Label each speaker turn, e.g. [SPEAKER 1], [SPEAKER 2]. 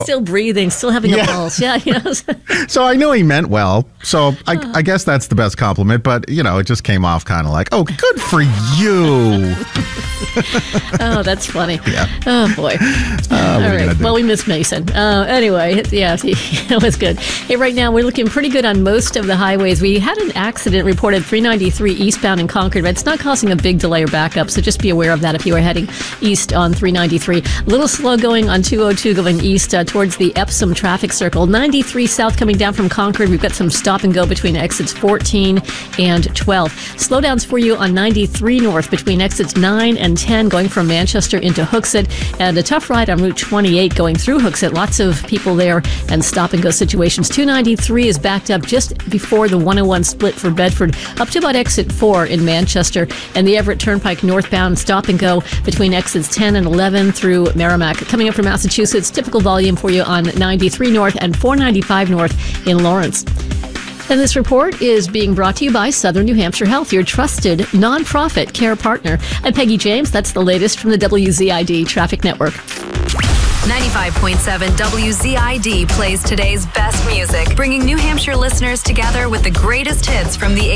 [SPEAKER 1] Still breathing, still having a pulse. Yeah,
[SPEAKER 2] So I know he meant well. So I guess that's the best compliment. But, it just came off kind of like, oh, good for you.
[SPEAKER 1] Oh, that's funny.
[SPEAKER 2] Yeah.
[SPEAKER 1] Oh, boy. All right. Well, we miss Mason. Anyway, yeah, it was good. Hey, right now, we're looking pretty good on most of the highways. We had an accident reported 393 eastbound in Concord, but it's not causing a big delay or backup, so just be aware of that if you are heading east on 393. A little slow going on 202 going east towards the Epsom traffic circle. 93 south coming down from Concord. We've got some stop and go between exits 14 and 12. Slowdowns for you on 93 north between exits 9 and 10 going from Manchester into Hooksett, and a tough ride on Route 28 going through Hooksett. Lots of people there and stop and go situations. 293 is backed up just before the 101 split for Bedford up to about exit 4 in Manchester, and the Everett Turnpike northbound stop and go between exits 10 and 11 through Merrimack. Coming up from Massachusetts, typical volume for you on 93 north and 495 north in Lawrence. And this report is being brought to you by Southern New Hampshire Health, your trusted nonprofit care partner. I'm Peggy James. That's the latest from the WZID Traffic Network.
[SPEAKER 3] 95.7 WZID plays today's best music, bringing New Hampshire listeners together with the greatest hits from the